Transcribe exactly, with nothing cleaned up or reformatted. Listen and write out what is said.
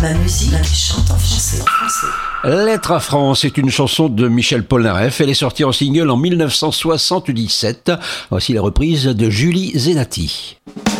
Ma musique, je chante en français. français. Lettre à France est une chanson de Michel Polnareff. Elle est sortie en single en mille neuf cent soixante-dix-sept. Voici la reprise de Julie Zenati.